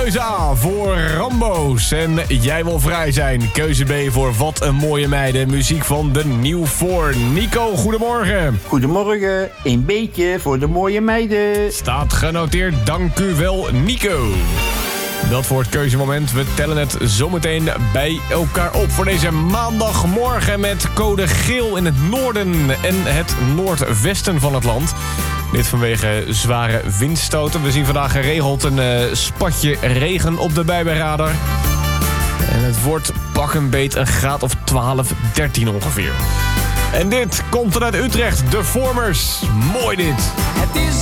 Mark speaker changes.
Speaker 1: Keuze A voor Rambo's. En Jij wil vrij zijn. Keuze B voor Wat een mooie meiden. Muziek van de Nieuw voor. Nico, goedemorgen.
Speaker 2: Goedemorgen, een beetje voor de mooie meiden.
Speaker 1: Staat genoteerd, dank u wel, Nico. Dat voor het keuzemoment. We tellen het zometeen bij elkaar op voor deze maandagmorgen met code geel in het noorden en het noordwesten van het land. Dit vanwege zware windstoten. We zien vandaag geregeld een spatje regen op de buienradar. En het wordt pak een beet een graad of 12, 13 ongeveer. En dit komt vanuit Utrecht, de Formers. Mooi dit.
Speaker 3: Het is